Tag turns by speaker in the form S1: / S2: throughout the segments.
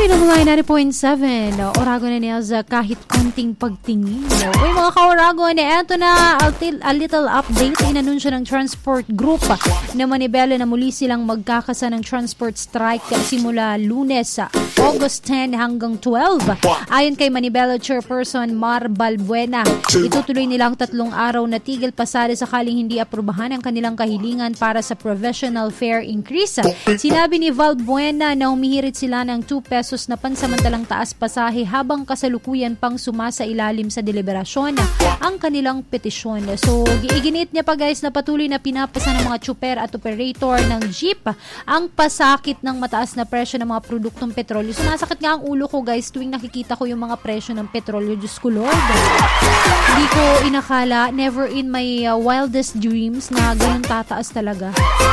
S1: Nabuhay 90.7 Oragon na niya sa kahit konting pagtingin. Uy mga ka-Oragon, eto na a little update. Inanunsyo ng Transport Group na Manibela na muli silang magkakasa ng transport strike simula Lunes August 10 hanggang 12. Ayon kay Manibela Chairperson Mar Balbuena, itutuloy nilang 3 araw na tigil pasada sakaling hindi aprubahan ang kanilang kahilingan para sa provisional fare increase. Sinabi ni Balbuena na humihirit sila ng 2 pesos na pansamantalang taas pasahe habang kasalukuyan pang sumasa ilalim sa deliberasyon ang kanilang petisyon. So, iginit niya pa guys na patuloy na pinapasa ng mga tsuper at operator ng jeep ang pasakit ng mataas na presyo ng mga produktong petrolyo. Sumasakit nga ang ulo ko guys tuwing nakikita ko yung mga presyo ng petrolyo. Diyos ko Lord. Hindi ko inakala, never in my wildest dreams na ganun tataas talaga.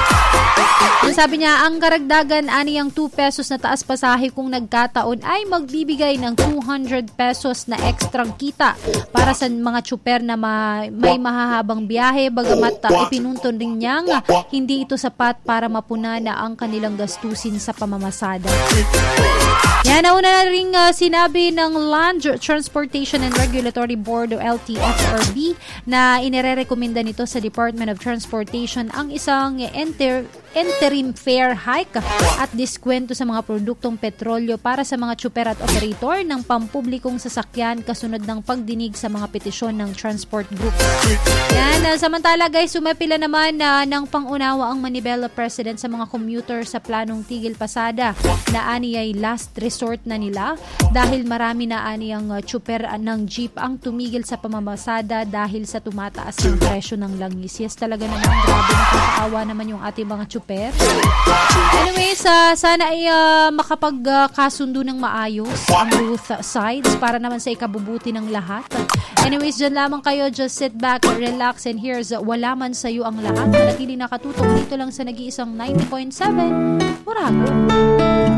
S1: Sabi niya, ang karagdagan aniyang 2 pesos na taas pasahe kung nagkataon ay magbibigay ng 200 pesos na ekstrang kita para sa mga tsuper na may mahahabang biyahe, bagamat ipinunton rin niyang hindi ito sapat para mapuna na ang kanilang gastusin sa pamamasada. Yan, nauna na rin sinabi ng Land Transportation and Regulatory Board o LTFRB na inirerekomenda nito sa Department of Transportation ang isang interim fare hike at diskwento sa mga produktong petrolyo para sa mga tsuper at operator ng pampublikong sasakyan kasunod ng pagdinig sa mga petisyon ng Transport Group. Yan, samantala guys, sumapila naman ng pangunawa ang Manibela President sa mga commuter sa planong tigil pasada na ani ay last resort na nila dahil marami na ani ang tsuper ng jeep ang tumigil sa pamamasada dahil sa tumataas ng presyo ng langis. Yes, talaga naman, grabe, nakakaawa naman yung ating mga tsuper. Anyways, sana ay makapagkasundo ng maayos ang both sides para naman sa ikabubuti ng lahat. Anyways, dyan lamang kayo, just sit back, relax, and here's Wala Man Sa'yo Ang Lahat. Manatili nakatutok dito lang sa nag-iisang 90.7 Oragon.